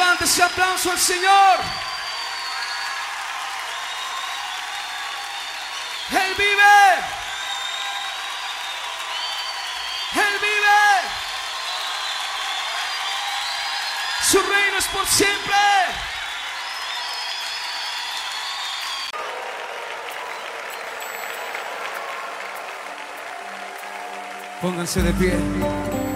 Levante ese aplauso al Señor. Él vive. Él vive. Su reino es por siempre. Pónganse de pie.